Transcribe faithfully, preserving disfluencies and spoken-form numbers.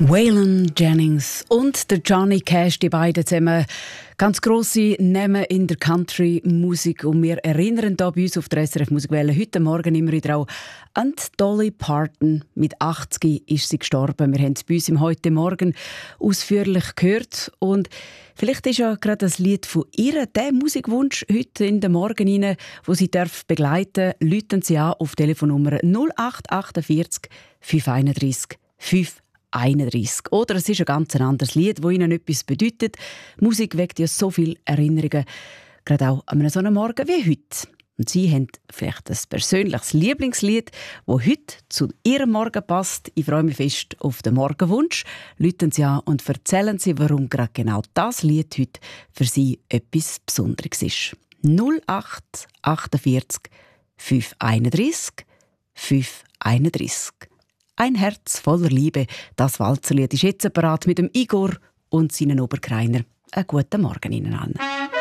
Waylon Jennings und der Johnny Cash, die beiden zusammen, ganz grosse Namen in der Country-Musik. Und wir erinnern hier bei uns auf der S R F Musikwelle heute Morgen immer wieder auch an Dolly Parton. Mit achtzig ist sie gestorben. Wir haben es bei uns im «Heute Morgen» ausführlich gehört. Und vielleicht ist ja gerade das Lied von ihr der Musikwunsch heute in den Morgen rein, wo sie darf begleiten. Läuten Sie an auf Telefonnummer null acht achtundvierzig fünf einunddreißig fünf einunddreißig. Oder es ist ein ganz anderes Lied, das Ihnen etwas bedeutet. Musik weckt ja so viele Erinnerungen, gerade auch an einem so einem Morgen wie heute. Und Sie haben vielleicht ein persönliches Lieblingslied, das heute zu Ihrem Morgen passt. Ich freue mich fest auf den Morgenwunsch. Läuten Sie an und erzählen Sie, warum gerade genau das Lied heute für Sie etwas Besonderes ist. null acht achtundvierzig fünf einunddreißig fünf einunddreißig. Ein Herz voller Liebe, das Walzerlied ist jetzt parat mit dem Igor und seinen Oberkreiner. Einen guten Morgen Ihnen allen.